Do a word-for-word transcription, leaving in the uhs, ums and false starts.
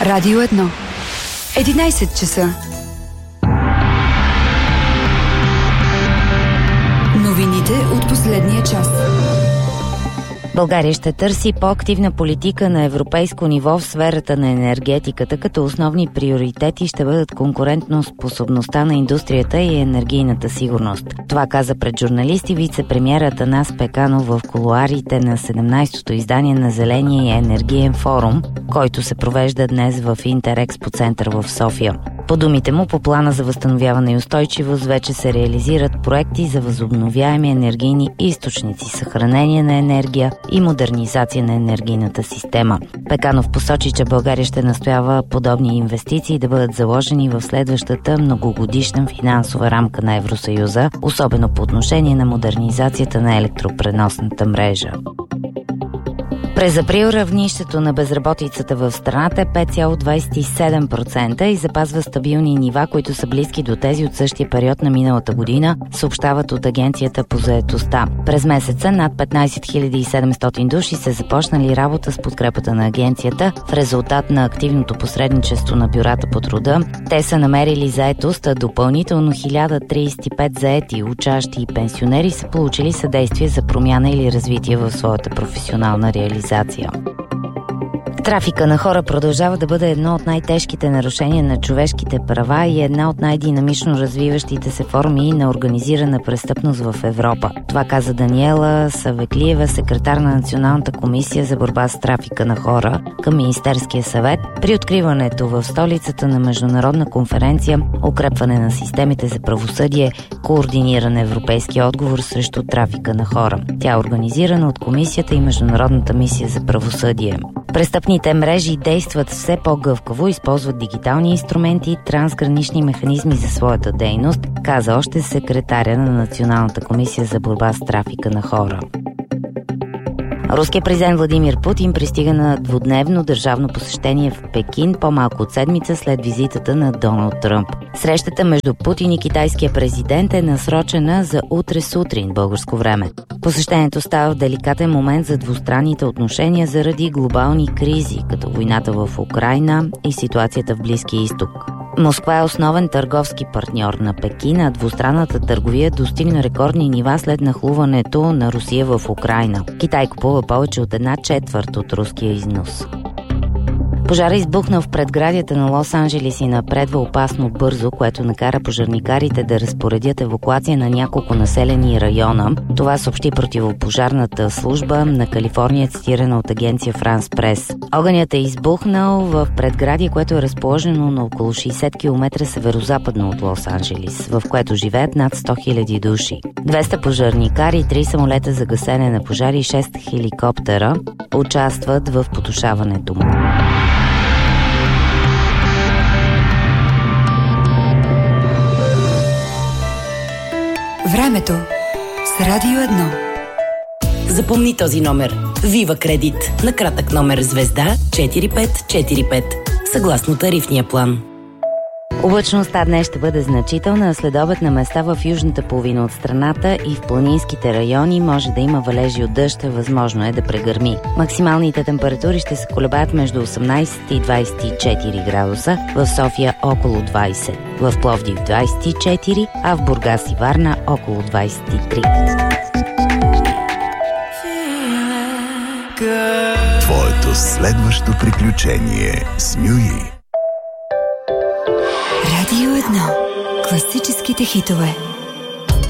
Радио едно. единайсет часа. Новините от последния час. България ще търси по-активна политика на европейско ниво в сферата на енергетиката, като основни приоритети ще бъдат конкурентноспособността на индустрията и енергийната сигурност. Това каза пред журналисти вице-премиер Атанас Пеканов в кулоарите на седемнайсетото издание на Зеления енергиен форум, който се провежда днес в Интерекспо център в София. По думите му, по плана за възстановяване и устойчивост вече се реализират проекти за възобновяеми енергийни източници, съхранение на енергия и модернизация на енергийната система. Пеканов посочи, че България ще настоява подобни инвестиции да бъдат заложени в следващата многогодишна финансова рамка на Евросъюза, особено по отношение на модернизацията на електропреносната мрежа. През април равнището на безработицата в страната е пет цяло двайсет и седем процента и запазва стабилни нива, които са близки до тези от същия период на миналата година, съобщават от Агенцията по заетостта. През месеца над петнайсет хиляди и седемстотин души са започнали работа с подкрепата на агенцията. В резултат на активното посредничество на бюрата по труда, те са намерили заетост, а допълнително хиляда трийсет и пет заети, учащи и пенсионери са получили съдействие за промяна или развитие в своята професионална реализация. Трафика на хора продължава да бъде едно от най-тежките нарушения на човешките права и една от най-динамично развиващите се форми на организирана престъпност в Европа. Това каза Даниела Савеклиева, секретар на Националната комисия за борба с трафика на хора към Министерския съвет, при откриването в столицата на международна конференция "Укрепване на системите за правосъдие, координиран европейски отговор срещу трафика на хора". Тя е организирана от Комисията и Международната мисия за правосъдие. Престъпните мрежи действат все по-гъвкаво, използват дигитални инструменти и трансгранични механизми за своята дейност, каза още секретаря на Националната комисия за борба с трафика на хора. Руският президент Владимир Путин пристига на двудневно държавно посещение в Пекин по-малко от седмица след визитата на Доналд Тръмп. Срещата между Путин и китайския президент е насрочена за утре сутрин българско време. Посещението става в деликатен момент за двустранните отношения заради глобални кризи, като войната в Украйна и ситуацията в Близкия изток. Москва е основен търговски партньор на Пекин, а двустранната търговия достигна рекордни нива след нахлуването на Русия в Украйна. Китай купува повече от една четвърт от руския износ. Пожара избухнал в предградията на Лос-Анджелис и напредва опасно бързо, което накара пожарникарите да разпоредят евакуация на няколко населени района. Това съобщи противопожарната служба на Калифорния, цитирана от агенция Франс Прес. Огънят е избухнал в предградие, което е разположено на около шейсет километра северозападно от Лос-Анджелис, в което живеят над сто хиляди души. двеста пожарникари, три самолета за гасене на пожари и шест хеликоптера участват в потушаването му. Времето с Радио едно. Запомни този номер. Вива Кредит. На кратък номер звезда четири пет четири пет. Съгласно тарифния план. Облачността днес ще бъде значителна, а следобед на места в южната половина от страната и в планинските райони може да има валежи от дъжд, възможно е да прегърми. Максималните температури ще се колебаят между осемнайсет и двайсет и четири градуса, в София около двайсет, в Пловдив двайсет и четири, а в Бургас и Варна около двайсет и три. Твоето следващо приключение с Мюи. Радио едно. Класическите хитове.